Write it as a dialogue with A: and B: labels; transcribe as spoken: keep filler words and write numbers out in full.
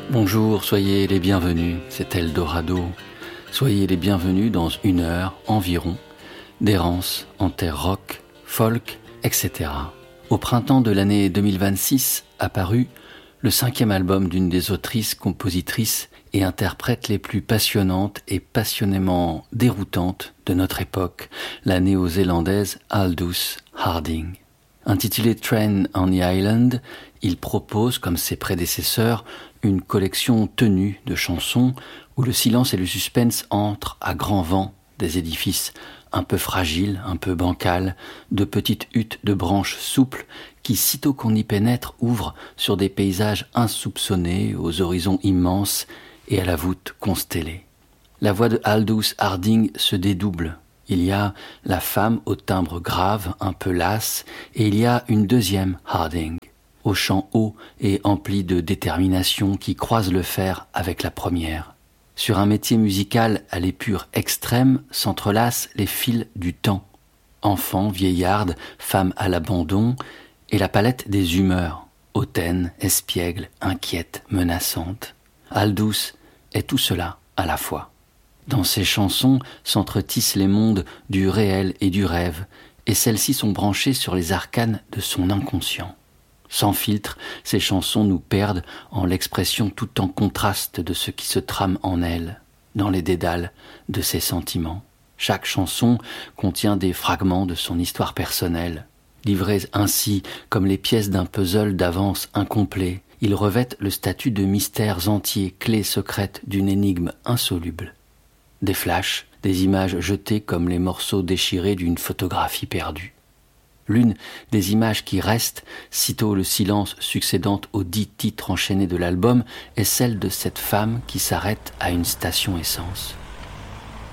A: Bonjour, soyez les bienvenus, c'est Eldorado. Soyez les bienvenus dans une heure environ d'errance en terre rock, folk, et cetera. Au printemps de l'année deux mille vingt-six apparut le cinquième album d'une des autrices, compositrices et interprètes les plus passionnantes et passionnément déroutantes de notre époque, la néo-zélandaise Aldous Harding. Intitulé Train on the Island, il propose, comme ses prédécesseurs, une collection tenue de chansons où le silence et le suspense entrent à grand vent des édifices un peu fragiles, un peu bancals, de petites huttes de branches souples qui, sitôt qu'on y pénètre, ouvrent sur des paysages insoupçonnés, aux horizons immenses et à la voûte constellée. La voix de Aldous Harding se dédouble. Il y a la femme au timbre grave, un peu lasse, et il y a une deuxième Harding, au chant haut et empli de détermination qui croise le fer avec la première. Sur un métier musical à l'épure extrême s'entrelacent les fils du temps. Enfants, vieillardes, femmes à l'abandon, et la palette des humeurs, hautaine, espiègle, inquiète, menaçante. Aldous est tout cela à la fois. Dans ses chansons s'entretissent les mondes du réel et du rêve, et celles-ci sont branchées sur les arcanes de son inconscient. Sans filtre, ces chansons nous perdent en l'expression tout en contraste de ce qui se trame en elle, dans les dédales de ses sentiments. Chaque chanson contient des fragments de son histoire personnelle. Livrés ainsi comme les pièces d'un puzzle d'avance incomplet, ils revêtent le statut de mystères entiers, clés secrètes d'une énigme insoluble. Des flashs, des images jetées comme les morceaux déchirés d'une photographie perdue. L'une des images qui restent, sitôt le silence succédant aux dix titres enchaînés de l'album, est celle de cette femme qui s'arrête à une station essence.